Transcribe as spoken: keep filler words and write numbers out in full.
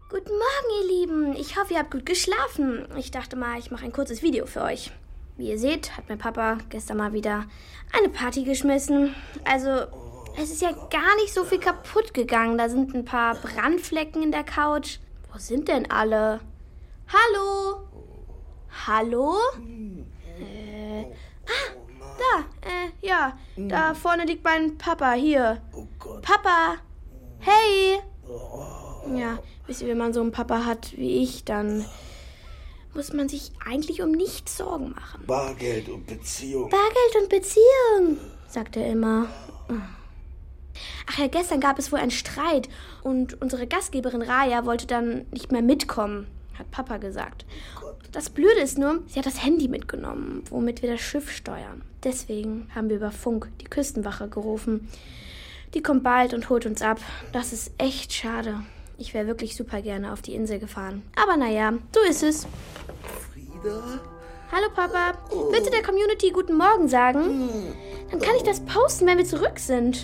Guten Morgen, ihr Lieben. Ich hoffe, ihr habt gut geschlafen. Ich dachte mal, ich mache ein kurzes Video für euch. Wie ihr seht, hat mein Papa gestern mal wieder eine Party geschmissen. Also, es ist ja gar nicht so viel kaputt gegangen. Da sind ein paar Brandflecken in der Couch. Wo sind denn alle? Hallo? Hallo? Äh, ah, da, äh, ja. Da vorne liegt mein Papa, hier. Papa! Hey! Ja, wisst ihr, wenn man so einen Papa hat wie ich, dann muss man sich eigentlich um nichts Sorgen machen. Bargeld und Beziehung. Bargeld und Beziehung, sagt er immer. Ach ja, gestern gab es wohl einen Streit und unsere Gastgeberin Raya wollte dann nicht mehr mitkommen, hat Papa gesagt. Das Blöde ist nur, sie hat das Handy mitgenommen, womit wir das Schiff steuern. Deswegen haben wir über Funk die Küstenwache gerufen. Die kommt bald und holt uns ab. Das ist echt schade. Ich wäre wirklich super gerne auf die Insel gefahren. Aber naja, so ist es. Frieda? Hallo Papa. Willst du der Community guten Morgen sagen? Dann kann ich das posten, wenn wir zurück sind.